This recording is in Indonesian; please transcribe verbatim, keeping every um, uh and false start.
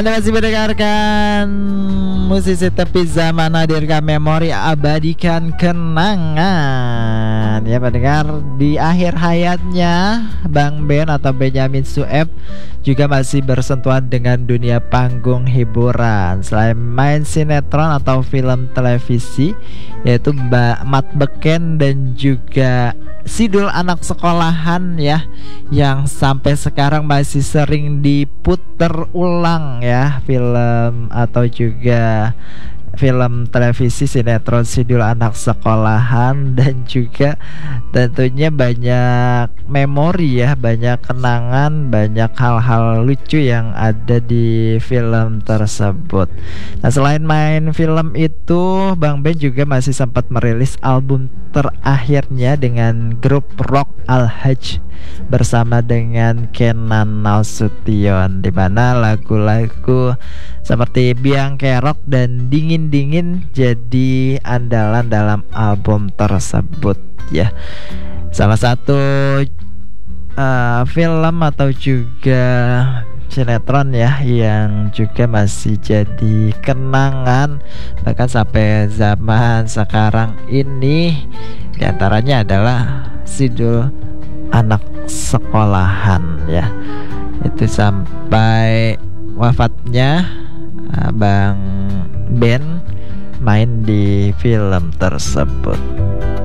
Anda masih mendengarkan musisi tepi zaman, hadirkan memori, abadikan kenangan. Ya pendengar, di akhir hayatnya Bang Ben atau Benyamin Sueb juga masih bersentuhan dengan dunia panggung hiburan. Selain main sinetron atau film televisi, yaitu Mbak Mat Beken dan juga Sidul Anak Sekolahan ya, yang sampai sekarang masih sering diputer ulang ya, film atau juga film televisi sinetron Sidul Anak Sekolahan. Dan juga tentunya banyak memori ya, banyak kenangan, banyak hal-hal lucu yang ada di film tersebut. Nah, selain main film itu, Bang Ben juga masih sempat merilis album terakhirnya dengan grup rock Al-Hajj bersama dengan Kenan Nasution, di mana lagu-lagu seperti Biang Kerok dan Dingin Dingin jadi andalan dalam album tersebut ya. Salah satu uh, film atau juga sinetron ya yang juga masih jadi kenangan bahkan sampai zaman sekarang ini, diantaranya adalah Sidul Anak Sekolahan ya. Itu sampai wafatnya Bang Ben main di film tersebut.